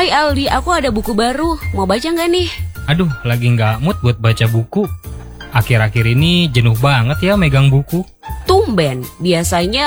Hai Aldi, aku ada buku baru. Mau baca nggak nih? Aduh, lagi nggak mood buat baca buku. Akhir-akhir ini jenuh banget ya megang buku. Tumben, biasanya